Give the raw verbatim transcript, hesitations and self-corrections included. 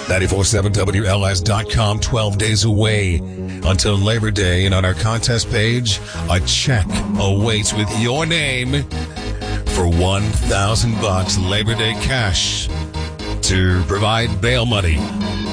nine four seven W L S dot com, twelve days away until Labor Day. And on our contest page, a check awaits with your name for one thousand bucks Labor Day cash to provide bail money